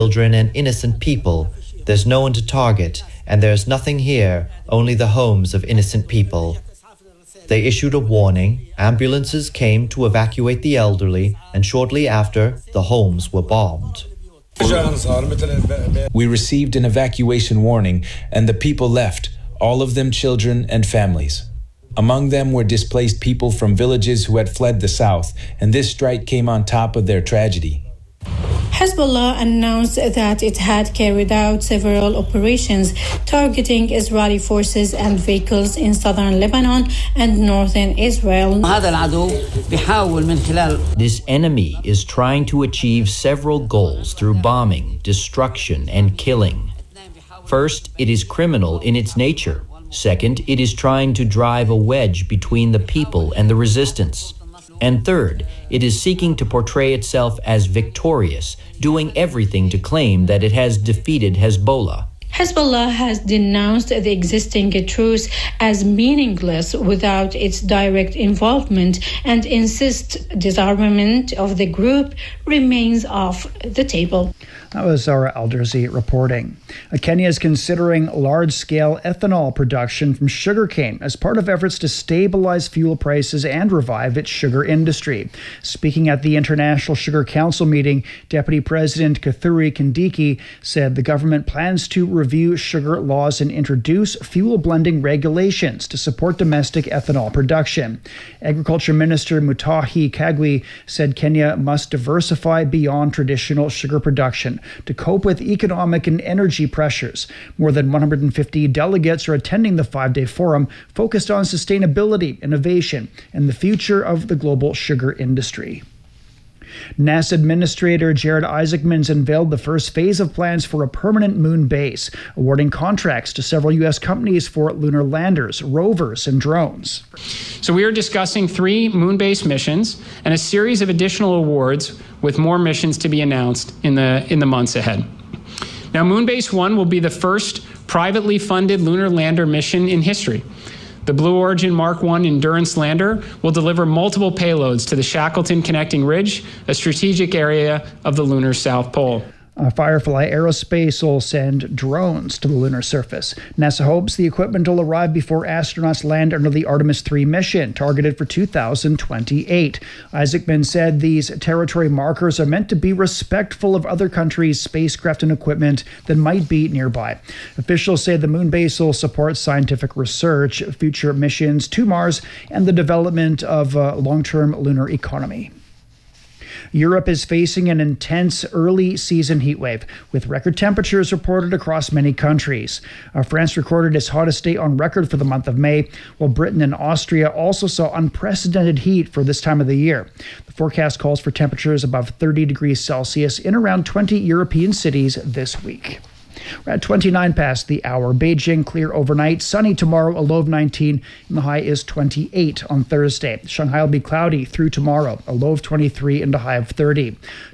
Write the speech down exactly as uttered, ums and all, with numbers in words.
children and innocent people. There's no one to target, and there's nothing here, only the homes of innocent people. They issued a warning, ambulances came to evacuate the elderly, and shortly after, the homes were bombed. We received an evacuation warning, and the people left, all of them children and families. Among them were displaced people from villages who had fled the south, and this strike came on top of their tragedy. Hezbollah announced that it had carried out several operations targeting Israeli forces and vehicles in southern Lebanon and northern Israel. This enemy is trying to achieve several goals through bombing, destruction, and killing. First, it is criminal in its nature. Second, it is trying to drive a wedge between the people and the resistance. And third, it is seeking to portray itself as victorious, doing everything to claim that it has defeated Hezbollah. Hezbollah has denounced the existing truce as meaningless without its direct involvement and insists disarmament of the group remains off the table. That was Zara Alderzi reporting. Kenya is considering large-scale ethanol production from sugarcane as part of efforts to stabilize fuel prices and revive its sugar industry. Speaking at the International Sugar Council meeting, Deputy President Kithure Kindiki said the government plans to review sugar laws and introduce fuel blending regulations to support domestic ethanol production. Agriculture Minister Mutahi Kagwe said Kenya must diversify beyond traditional sugar production to cope with economic and energy pressures. More than one hundred fifty delegates are attending the five-day forum focused on sustainability, innovation, and the future of the global sugar industry. NASA Administrator Jared Isaacman unveiled the first phase of plans for a permanent moon base, awarding contracts to several U S companies for lunar landers, rovers, and drones. So we are discussing three moon-based missions and a series of additional awards with more missions to be announced in the, in the months ahead. Now, Moonbase one will be the first privately funded lunar lander mission in history. The Blue Origin Mark one Endurance lander will deliver multiple payloads to the Shackleton Connecting Ridge, a strategic area of the lunar South Pole. Uh, Firefly Aerospace will send drones to the lunar surface. NASA hopes the equipment will arrive before astronauts land under the Artemis three mission, targeted for two thousand twenty-eight. Isaacman said these territory markers are meant to be respectful of other countries' spacecraft and equipment that might be nearby. Officials say the moon base will support scientific research, future missions to Mars, and the development of a long-term lunar economy. Europe is facing an intense early season heat wave, with record temperatures reported across many countries. Uh, France recorded its hottest day on record for the month of May, while Britain and Austria also saw unprecedented heat for this time of the year. The forecast calls for temperatures above thirty degrees Celsius in around twenty European cities this week. We're at twenty-nine past the hour. Beijing clear overnight. Sunny tomorrow, a low of nineteen, and the high is twenty-eight on Thursday. Shanghai will be cloudy through tomorrow, a low of twenty-three and a high of thirty.